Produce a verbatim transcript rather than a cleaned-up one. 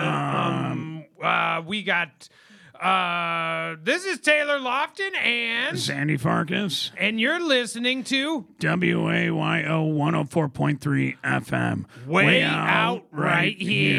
um, uh, we got. Uh, this is Taylor Lofton and Sandy Farkas, and you're listening to W A Y O one oh four point three F M. Way, Way out, out right here.